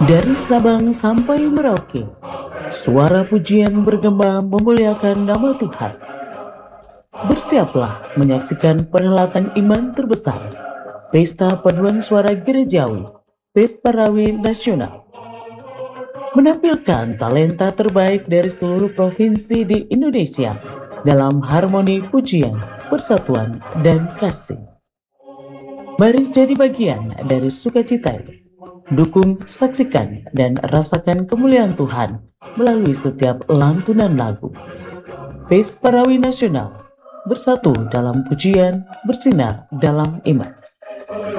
Dari Sabang sampai Merauke, suara pujian bergema memuliakan nama Tuhan. Bersiaplah menyaksikan perhelatan iman terbesar, Pesta Paduan Suara Gerejawi, Pesparawi Nasional. Menampilkan talenta terbaik dari seluruh provinsi di Indonesia dalam harmoni pujian, persatuan, dan kasih. Mari jadi bagian dari sukacita itu. Dukung, saksikan, dan rasakan kemuliaan Tuhan melalui setiap lantunan lagu. Pesparawi Nasional, bersatu dalam pujian, bersinar dalam iman.